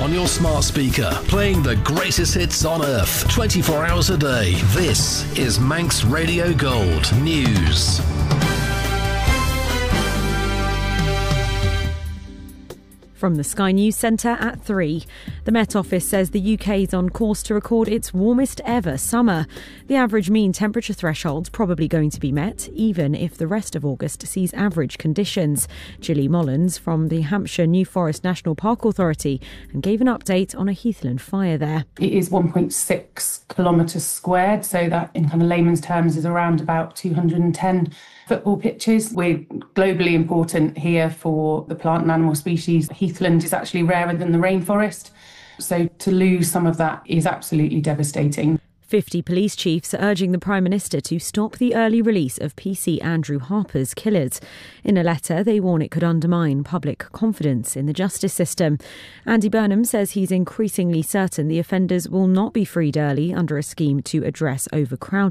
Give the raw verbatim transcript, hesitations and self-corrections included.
on your smart speaker, playing the greatest hits on earth, twenty-four hours a day. This is Manx Radio Gold News. From the Sky News Centre at three. The Met Office says the U K is on course to record its warmest ever summer. The average mean temperature threshold's probably going to be met, even if the rest of August sees average conditions. Gilly Mullins from the Hampshire New Forest National Park Authority and gave an update on a heathland fire there. It is one point six kilometres squared, so that in kind of layman's terms is around about two hundred ten football pitches. We're globally important here for the plant and animal species. Heathland is actually rarer than the rainforest, so to lose some of that is absolutely devastating. fifty police chiefs are urging the Prime Minister to stop the early release of P C Andrew Harper's killers. In a letter, they warn it could undermine public confidence in the justice system. Andy Burnham says he's increasingly certain the offenders will not be freed early under a scheme to address overcrowding.